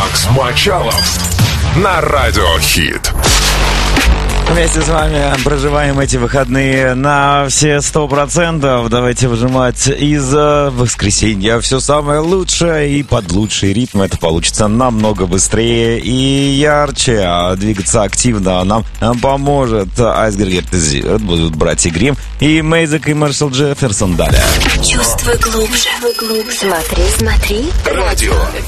Макс Мочалов на Радио Хит. Вместе с вами проживаем эти выходные на все 100%. Давайте выжимать из воскресенья все самое лучшее. И под лучший ритм это получится намного быстрее и ярче. А двигаться активно нам поможет Айсберг, будут братья Грим и Мейзек и Маршал Джефферсон далее. Чувствуй глубже. Смотри. Радио